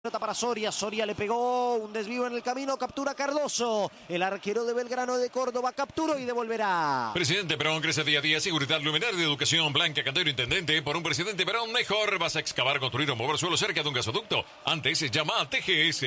Pelota para Soria, Soria le pegó un desvío en el camino, captura Cardoso, el arquero de Belgrano de Córdoba, capturó y devolverá. Presidente Perón crece día a día, seguridad, luminaria de educación, Blanca Cantero, intendente. Por un presidente Perón mejor, vas a excavar, construir o mover suelo cerca de un gasoducto. Antes, llama a TGS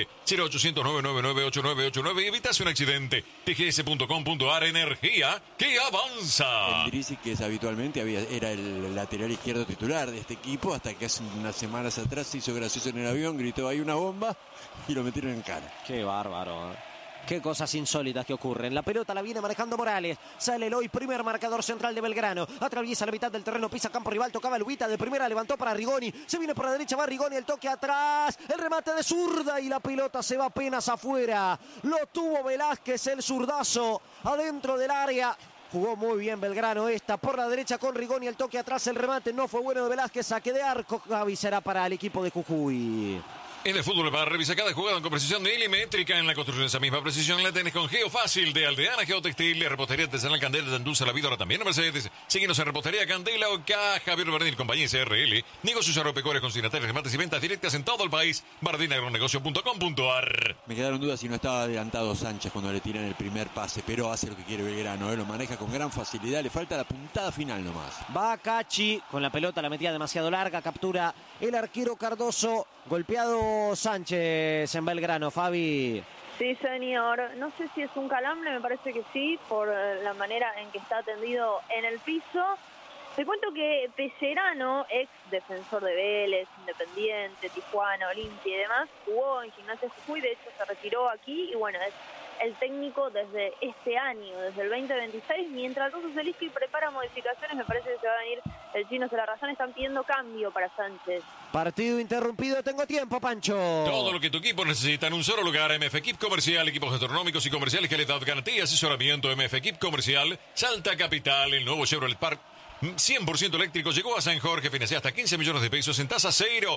0800-999-8989 y evitas un accidente. tgs.com.ar, energía que avanza. El Drisi, que es habitualmente era el lateral izquierdo titular de este equipo, hasta que hace unas semanas atrás se hizo gracioso en el avión, gritó ahí una bomba y lo metieron en cara. Qué bárbaro, ¿eh? Qué cosas insólitas que ocurren. La pelota la viene manejando Morales. Sale Eloy, primer marcador central de Belgrano. Atraviesa la mitad del terreno, pisa campo rival, tocaba Lubita de primera, levantó para Rigoni. Se viene por la derecha, va Rigoni, el toque atrás. El remate de zurda y la pelota se va apenas afuera. Lo tuvo Velázquez, el zurdazo, adentro del área. Jugó muy bien Belgrano esta, por la derecha con Rigoni, el toque atrás, el remate no fue bueno de Velázquez, saque de arco, avisará para el equipo de Jujuy. En el fútbol para revisar cada jugada con precisión milimétrica. En la construcción esa misma precisión la tenés con Geofácil de Aldeana Geotextil, repostería artesanal Candela, te endulza la vida ahora también en Mercedes. Síguenos en repostería Candela o Javier Bardín, compañía SRL. Negocios agropecuarios, consignatarios, remates y ventas directas en todo el país. bardinagronegocio.com.ar. Me quedaron dudas si no estaba adelantado Sánchez cuando le tiran el primer pase, pero hace lo que quiere Belgrano, lo maneja con gran facilidad, le falta la puntada final nomás. Va Cachi con la pelota, la metía demasiado larga, captura el arquero Cardoso, golpeado Sánchez en Belgrano. Fabi. Sí, señor. No sé si es un calambre, me parece que sí, por la manera en que está atendido en el piso. Te cuento que Pellerano, ex defensor de Vélez, Independiente, Tijuana, Olimpia y demás, jugó en Gimnasia Jujuy, de hecho se retiró aquí y bueno, es el técnico desde este año, desde el 2026, mientras Russo Zelinsky prepara modificaciones, me parece que se va a venir el Chino Celarrayán, están pidiendo cambio para Sánchez. Partido interrumpido, tengo tiempo, Pancho. Todo lo que tu equipo necesita en un solo lugar. MF Equip Comercial, equipos gastronómicos y comerciales que le dan garantía, asesoramiento. MF Equip Comercial, Salta Capital, el nuevo Chevrolet Park 100% eléctrico llegó a San Jorge, financia hasta 15 millones de pesos en tasa cero.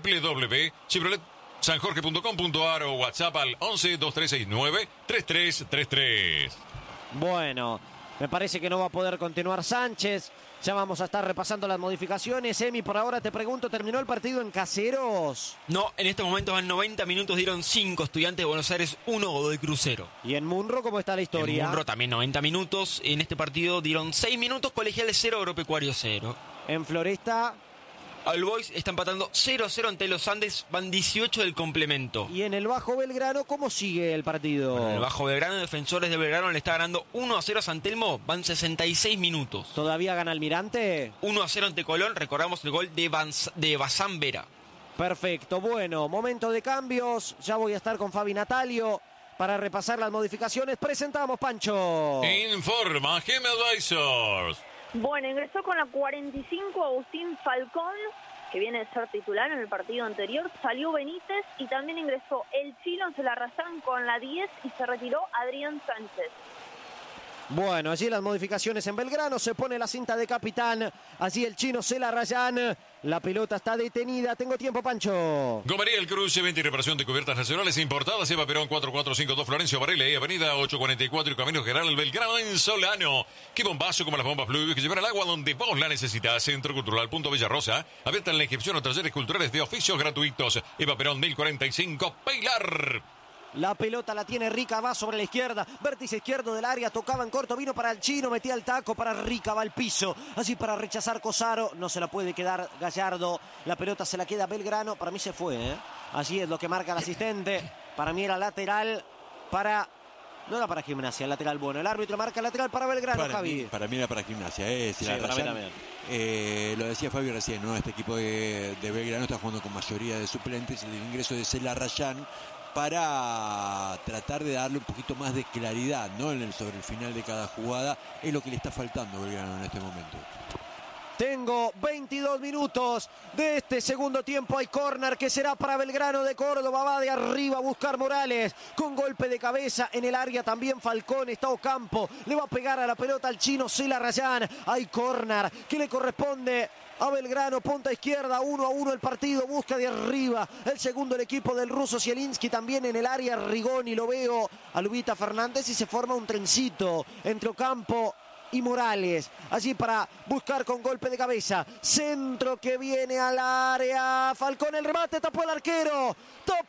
www.chevroletsanjorge.com.ar o WhatsApp al 11-2369-3333. Bueno, me parece que no va a poder continuar Sánchez. Ya vamos a estar repasando las modificaciones. Emi, por ahora te pregunto, ¿terminó el partido en Caseros? No, en este momento van 90 minutos, dieron 5 Estudiantes de Buenos Aires, 1 Godoy Crucero. ¿Y en Munro cómo está la historia? En Munro también 90 minutos, en este partido dieron 6 minutos, Colegiales 0, Agropecuario 0. En Floresta... All Boys está empatando 0-0 ante los Andes, van 18 del complemento. ¿Y en el Bajo Belgrano cómo sigue el partido? Bueno, en el Bajo Belgrano, Defensores de Belgrano le está ganando 1-0 a San Telmo, van 66 minutos. ¿Todavía gana Almirante? 1-0 ante Colón, recordamos el gol de Bazán Vera. Perfecto, bueno, momento de cambios, ya voy a estar con Fabi Natalio para repasar las modificaciones. Presentamos, Pancho. Informa Gem Advisors. Bueno, ingresó con la 45 Agustín Falcón, que viene de ser titular en el partido anterior, salió Benítez y también ingresó el Chino Celarrayán con la 10 y se retiró Adrián Sánchez. Bueno, allí las modificaciones en Belgrano, se pone la cinta de capitán, allí el Chino Celarrayán, la pelota está detenida, tengo tiempo, Pancho. Gomería El Cruce, venta y reparación de cubiertas nacionales e importadas, Eva Perón 4452 Florencio Varela y avenida 844 y Camino General Belgrano en Solano. Qué bombazo como las bombas Blue que llevan el agua donde vos la necesitas. Centro Cultural Punto Villarrosa, abierta en la inscripción o talleres culturales de oficios gratuitos. Eva Perón 1045 Pilar. La pelota la tiene Rica, va sobre la izquierda, vértice izquierdo del área, tocaba en corto, vino para el Chino, metía el taco para Rica, va al piso, así para rechazar Cosaro, no se la puede quedar Gallardo, la pelota se la queda Belgrano, para mí se fue, Así es lo que marca el asistente, para mí era lateral, no era para Gimnasia, el lateral bueno, el árbitro marca lateral para Belgrano, Javi. Para mí era para Gimnasia, sí, para mí también. Lo decía Fabio recién, ¿no? Este equipo de Belgrano está jugando con mayoría de suplentes, el ingreso de Celarrayán para tratar de darle un poquito más de claridad, ¿no? Sobre el final de cada jugada, es lo que le está faltando a Belgrano en este momento. Tengo 22 minutos de este segundo tiempo. Hay córner que será para Belgrano de Córdoba. Va de arriba a buscar Morales. Con golpe de cabeza en el área también Falcón. Está Ocampo. Le va a pegar a la pelota al Chino Celarrayán. Hay córner que le corresponde a Belgrano. Punta izquierda. 1-1 el partido. Busca de arriba el segundo el equipo del Russo Zelinsky. También en el área Rigoni. Lo veo a Lubita Fernández y se forma un trencito entre Ocampo y Morales. Allí para buscar con golpe de cabeza. Centro que viene al área. Falcón el remate, tapó el arquero.